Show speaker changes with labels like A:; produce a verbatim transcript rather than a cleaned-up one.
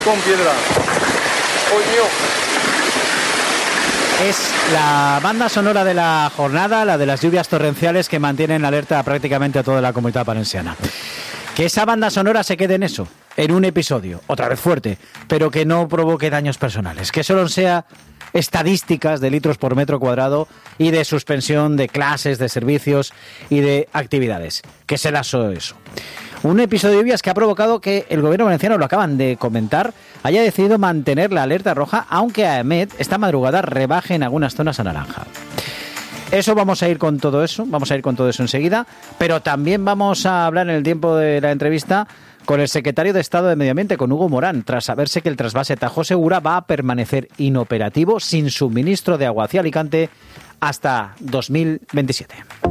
A: Con piedra. Coño.
B: Es la banda sonora de la jornada, la de las lluvias torrenciales que mantienen alerta prácticamente a toda la comunidad valenciana. Que esa banda sonora se quede en eso, en un episodio, otra vez fuerte, pero que no provoque daños personales, que solo sea estadísticas de litros por metro cuadrado y de suspensión de clases, de servicios y de actividades, que será solo eso. Un episodio de lluvias que ha provocado que el gobierno valenciano, lo acaban de comentar, haya decidido mantener la alerta roja, aunque AEMET esta madrugada rebaje en algunas zonas a naranja. Eso vamos a ir con todo eso, vamos a ir con todo eso enseguida, pero también vamos a hablar en el tiempo de la entrevista con el secretario de Estado de Medio Ambiente, con Hugo Morán, tras saberse que el trasvase Tajo Segura va a permanecer inoperativo sin suministro de agua hacia Alicante hasta dos mil veintisiete.